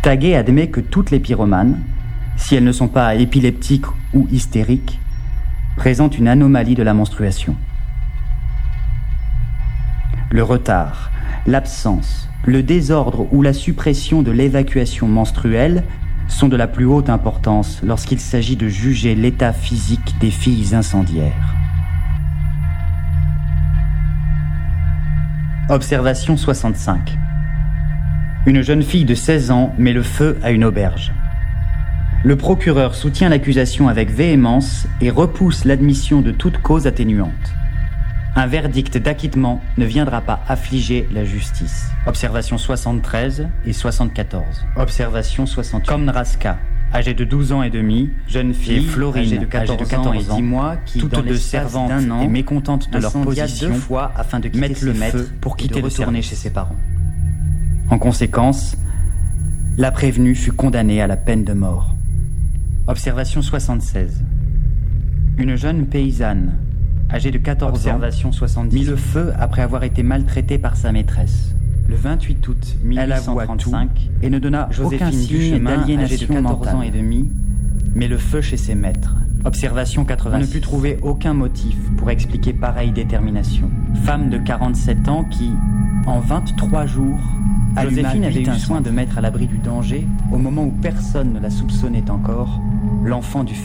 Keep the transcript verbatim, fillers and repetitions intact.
Taguet admet que toutes les pyromanes, si elles ne sont pas épileptiques ou hystériques, présentent une anomalie de la menstruation. Le retard, l'absence, le désordre ou la suppression de l'évacuation menstruelle sont de la plus haute importance lorsqu'il s'agit de juger l'état physique des filles incendiaires. Observation soixante-cinq. Une jeune fille de seize ans met le feu à une auberge. Le procureur soutient l'accusation avec véhémence et repousse l'admission de toute cause atténuante. Un verdict d'acquittement ne viendra pas affliger la justice. Observation soixante-treize et soixante-quatorze. Observation soixante-huit. Komraska, âgée de douze ans et demi, jeune fille, et Florine, âgée de quatorze ans et dix mois, qui, toutes deux servantes d'un an, et mécontentes de leur position, deux fois afin de mettre le feu pour quitter le retourner chez ses parents. En conséquence, la prévenue fut condamnée à la peine de mort. Observation soixante-seize. Une jeune paysanne, âgée de quatorze ans, mit le feu après avoir été maltraitée par sa maîtresse. Le vingt-huit août mille huit cent trente-cinq, et ne donna aucun signe d'aliénation mentale. Ans et demi, mais le feu chez ses maîtres. Observation quatre-vingt-six. On ne put trouver aucun motif pour expliquer pareille détermination. Femme de quarante-sept ans qui, en vingt-trois jours, Joséphine avait eu soin de mettre à l'abri du danger, au moment où personne ne la soupçonnait encore, l'enfant du